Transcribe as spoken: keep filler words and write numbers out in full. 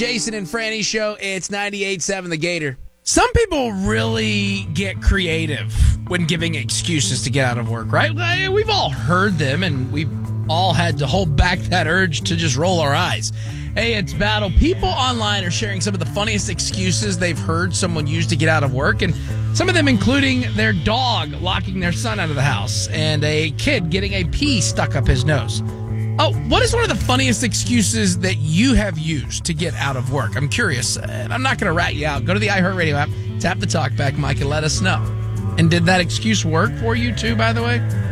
Jason and Franny Show. It's ninety-eight point seven The Gator. Some people really get creative when giving excuses to get out of work, right? We've all heard them, and we've all had to hold back that urge to just roll our eyes. Hey, it's battle. People online are sharing some of the funniest excuses they've heard someone use to get out of work, and some of them including their dog locking their son out of the house and a kid getting a pea stuck up his nose. Oh, what is one of the funniest excuses that you have used to get out of work? I'm curious, and I'm not going to rat you out. Go to the iHeartRadio app, tap the talkback mic, and let us know. And did that excuse work for you too, by the way?